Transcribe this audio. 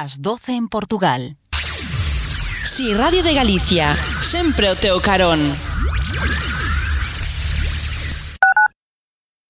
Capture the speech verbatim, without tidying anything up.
ás doce en Portugal. Si Radio de Galicia, sempre o teu carón.